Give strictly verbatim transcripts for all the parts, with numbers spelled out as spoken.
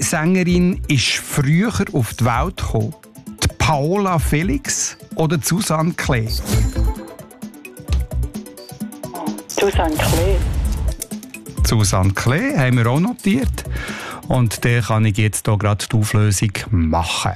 Sängerin ist früher auf die Welt gekommen? Die Paola Felix oder Susanne Klee? Susanne Klee. Susanne Klee haben wir auch notiert. Und dann kann ich jetzt hier gerade die Auflösung machen.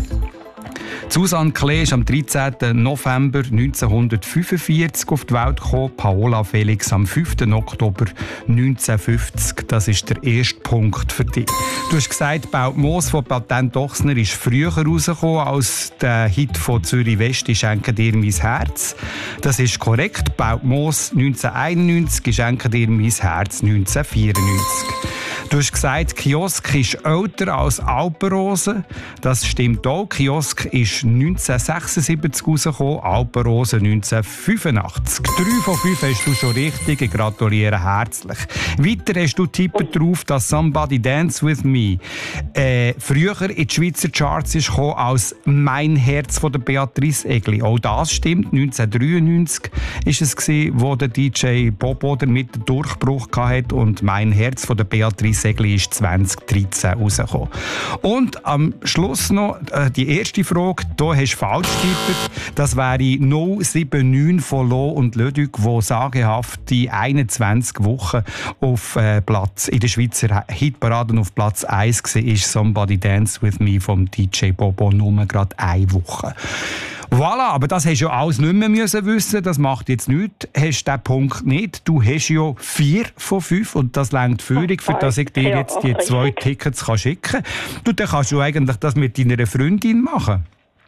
Susanne Klee ist am dreizehnten November neunzehnhundertfünfundvierzig auf die Welt gekommen, Paola Felix am fünften Oktober neunzehnhundertfünfzig. Das ist der erste Punkt für dich. Du hast gesagt, «Baut Moos» von Patent Ochsner ist früher rausgekommen als der Hit von Zürich West «Ich schenke dir mein Herz». Das ist korrekt. «Baut Moos» neunzehnhunderteinundneunzig, «Ich schenke dir mein Herz» neunzehnhundertvierundneunzig. Du hast gesagt, Kiosk ist älter als Alpenrose. Das stimmt auch. Kiosk ist neunzehnhundertsechsundsiebzig rausgekommen, Alpenrose neunzehnhundertfünfundachtzig. Drei von fünf hast du schon richtig. Ich gratuliere herzlich. Weiter hast du tippet drauf, dass «Somebody Dance With Me» äh, früher in die Schweizer Charts ist gekommen als «Mein Herz» von der Beatrice Egli. Auch das stimmt. neunzehnhundertdreiundneunzig ist es gewesen, wo der D J Bobo damit den Durchbruch hatte und «Mein Herz» von der Beatrice Egli ist zwanzig dreizehn rausgekommen. Und am Schluss noch äh, die erste Frage. Da hast du falsch getippt. Das wäre null sieben neun von Lo und Leduc, wo sagenhaft die einundzwanzig Wochen auf äh, Platz in der Schweizer Hitparaden auf Platz eins war, ist «Somebody Dance With Me» vom D J Bobo nur gerade eine Woche. Voilà, aber das hast du ja alles nicht mehr müssen wissen. Das macht jetzt nichts. Hast du diesen Punkt nicht. Du hast ja vier von fünf und das reicht völlig, für dass ich dir jetzt die zwei Tickets schicken kann. Du, dann kannst du eigentlich das mit deiner Freundin machen.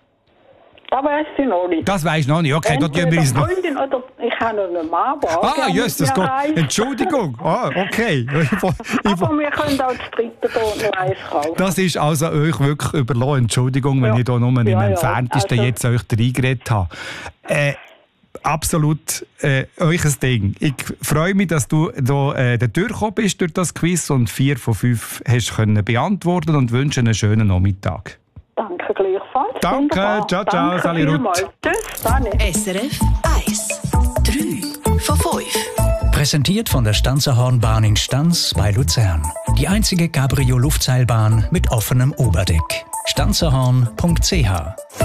Das weiss ich noch nicht. Das weisst du noch nicht? Okay, dort wir uns noch... Freundin oder ich habe noch einen Mann. Ah, yes, das geht. Entschuldigung. Ah, okay. Ich, ich, aber wir können auch das dritte hier noch eins kaufen. Das ist also euch wirklich überlassen. Entschuldigung, wenn ja. ich da nur ja, im Entferntesten ja. also. jetzt euch reingeredet habe. Äh, absolut äh, euch ein Ding. Ich freue mich, dass du da, äh, durchgekommen bist durch das Quiz und vier von fünf hast können beantworten und wünsche einen schönen Nachmittag. Danke gleichfalls. Danke, ciao, ciao, Danke Sali Ruth. Tschüss, Dani. S R F eins. drei von fünf. Präsentiert von der Stanzerhornbahn in Stanz bei Luzern. Die einzige Cabrio-Luftseilbahn mit offenem Oberdeck. stanzerhorn punkt c h